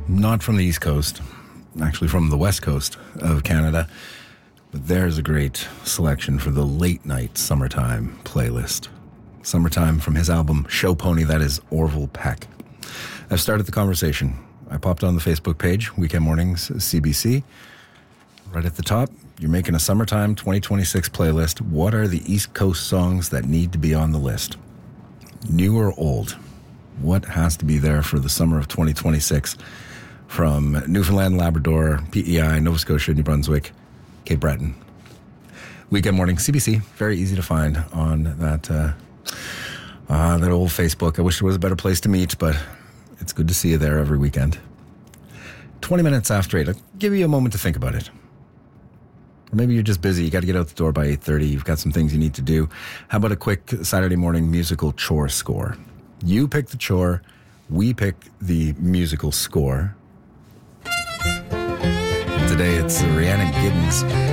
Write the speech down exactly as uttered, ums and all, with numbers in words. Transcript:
not from the East Coast, actually from the West Coast of Canada. But there's a great selection for the late night summertime playlist. Summertime from his album Show Pony, that is Orville Peck. I've started the conversation. I popped on the Facebook page, Weekend Mornings C B C. Right at the top, you're making a summertime twenty twenty-six playlist. What are the East Coast songs that need to be on the list? New or old? What has to be there for the summer of twenty twenty-six from Newfoundland, Labrador, P E I, Nova Scotia, New Brunswick, Cape Breton? Weekend Morning C B C, very easy to find on that uh, uh, that old Facebook. I wish there was a better place to meet, but it's good to see you there every weekend. twenty minutes after eight, I'll give you a moment to think about it. Or maybe you're just busy. You got to get out the door by eight thirty. You've got some things you need to do. How about a quick Saturday morning musical chore score? You pick the chore. We pick the musical score. And today it's Rhiannon Giddens